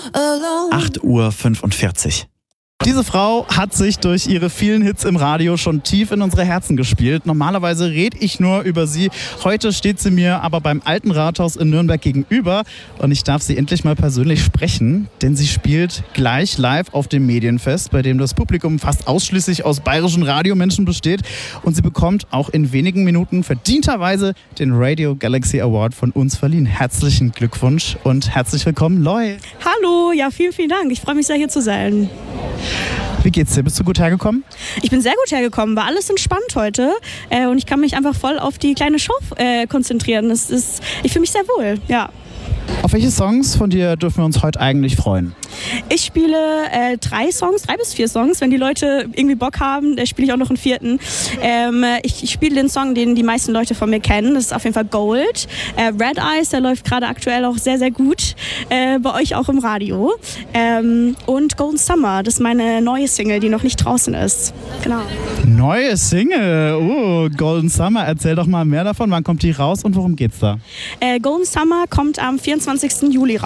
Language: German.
8:45 Uhr. Diese Frau hat sich durch ihre vielen Hits im Radio schon tief in unsere Herzen gespielt. Normalerweise rede ich nur über sie. Heute steht sie mir aber beim Alten Rathaus in Nürnberg gegenüber und ich darf sie endlich mal persönlich sprechen, denn sie spielt gleich live auf dem Medienfest, bei dem das Publikum fast ausschließlich aus bayerischen Radiomenschen besteht, und sie bekommt auch in wenigen Minuten verdienterweise den Radio Galaxy Award von uns verliehen. Herzlichen Glückwunsch und herzlich willkommen, Loi. Hallo, ja, vielen, vielen Dank. Ich freue mich sehr, hier zu sein. Wie geht's dir? Bist du gut hergekommen? Ich bin sehr gut hergekommen, war alles entspannt heute und ich kann mich einfach voll auf die kleine Show konzentrieren. Ich fühle mich sehr wohl, ja. Auf welche Songs von dir dürfen wir uns heute eigentlich freuen? Ich spiele 3 bis 4 Songs. Wenn die Leute irgendwie Bock haben, spiele ich auch noch einen 4. Ich spiele den Song, den die meisten Leute von mir kennen. Das ist auf jeden Fall Gold. Red Eyes, der läuft gerade aktuell auch sehr, sehr gut. Bei euch auch im Radio. Und Golden Summer, das ist meine neue Single, die noch nicht draußen ist. Genau. Neue Single? Golden Summer. Erzähl doch mal mehr davon. Wann kommt die raus und worum geht's da? Golden Summer kommt am 24. Juli raus.